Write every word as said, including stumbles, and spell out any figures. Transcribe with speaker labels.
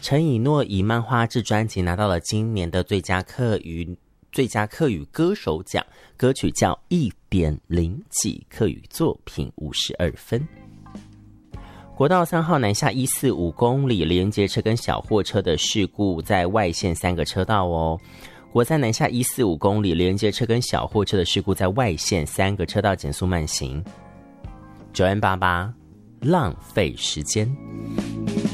Speaker 1: 陈以诺以漫画制专辑拿到了今年的最佳客语最佳客语歌手奖，歌曲叫一点零几，客语作品五十二分。国道三号南下一四五公里，连接车跟小货车的事故在外线三个车道哦。国三南下一四五公里，连接车跟小货车的事故在外线三个车道减速慢行。九 N 八八浪费时间。